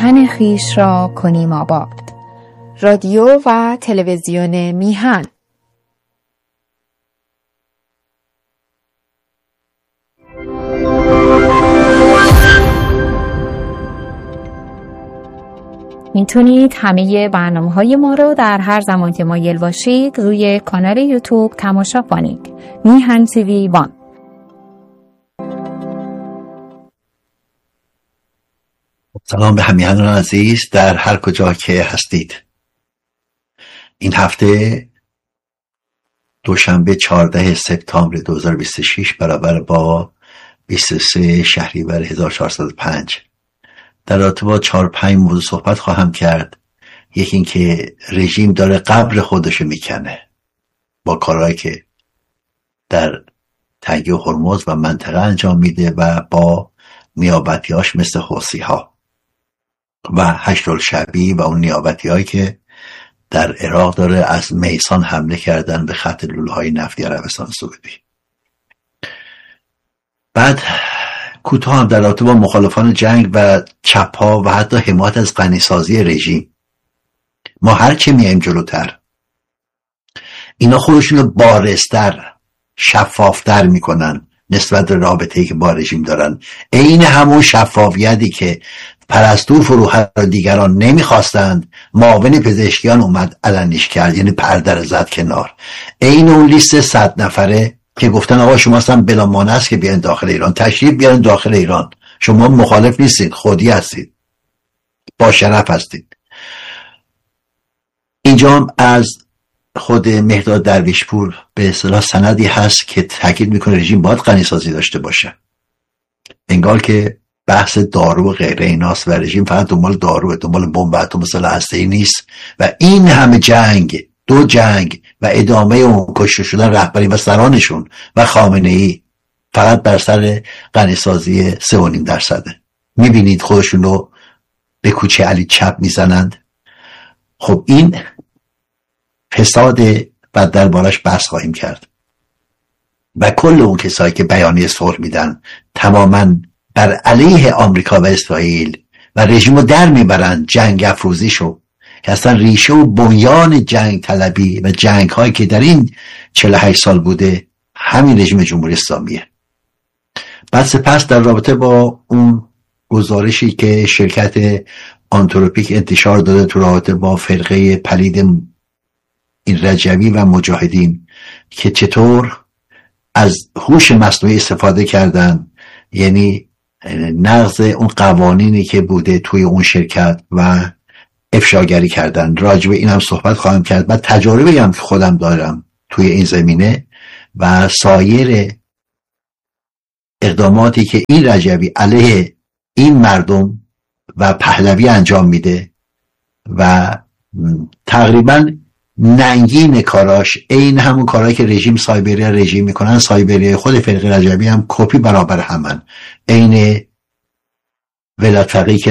میهن خویش را کنیم آباد. رادیو و تلویزیون میهن. میتونید همه برنامه‌های ما رو در هر زمان که مایل باشید روی کانال یوتیوب تماشا کنید. میهن تیوی 1. سلام به همیهنان عزیز در هر کجا که هستید. این هفته دوشنبه 14 سپتامبر 2026 برابر با 23 شهریور 1405 در رابطه با 4-5 موضوع صحبت خواهم کرد. یکی این که رژیم داره قبر خودشو میکنه با کارهایی که در تنگه هرمز و منطقه انجام میده و با نیابتیاش مثل حوثی ها و هشت‌الشعبی و اون نیابتی هایی که در عراق داره از میسان حمله کردن به خط لوله های نفتی عربستان سعودی. بعد کوتاه هم در رابطه با مخالفان جنگ و چپ ها و حتی حمایت از غنیسازی رژیم. ما هر چه میایم جلوتر اینا خودشونو بارزتر شفافتر میکنن نسبت به رابطه‌ای که با رژیم دارن. عین همون شفافیتی که پرستو فروهر و دیگران نمیخواستند معاون پزشکیان اومد علنیش کرد، یعنی پرده رو زد کنار. عین اون لیست 100 نفره که گفتن آقا شما اصلا بلا مانع است که بیان داخل ایران، تشریف بیارن داخل ایران، شما مخالف نیستید، خودی هستید، با شرف هستید. اینجا هم از خود مهداد درویشپور به اصطلاح سندی هست که تاکید میکنه رژیم باید غنیسازی داشته باشه، انگار که بحث دارو و غیره ایناست و رژیم فقط دنبال دارو، دنبال بمب اتم سلاح هسته‌ای نیست. و این همه جنگ، 2 جنگ و ادامه اون کشته شدن رهبری و سرانشون و خامنه‌ای فقط بر سر غنیسازی 3.5%. میبینید خودشون رو به کوچه علی چپ میزنند. خب این فساد و دربارش بحث خواهیم کرد. و کل اون کسایی که بیانیه صلح میدن تماماً بر علیه آمریکا و اسرائیل و رژیم رو در میبرن جنگ افروزیشو که اصلا ریشه و بنیان جنگ طلبی و جنگ هایی که در این 48 سال بوده همین رژیم جمهوری اسلامیه. بعد سپس در رابطه با اون گزارشی که شرکت آنتروپیک انتشار داده تو رابطه با فرقه پلید این رجوی و مجاهدین که چطور از هوش مصنوعی استفاده کردن، یعنی نقض اون قوانینی که بوده توی اون شرکت و افشاگری کردن. راجع به این هم صحبت خواهم کرد و تجاربی هم که خودم دارم توی این زمینه و سایر اقداماتی که این رجوی علیه این مردم و پهلوی انجام میده و تقریبا ننگین کاراش این همون کارهایی که رژیم سایبری رژیم میکنن، سایبری خود فرقه رجوی هم کپی برابر همن. عین ولایت فقیه که